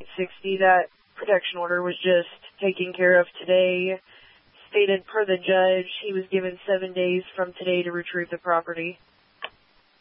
60. That protection order was just taken care of today. Stated per the judge, he was given 7 days from today to retrieve the property.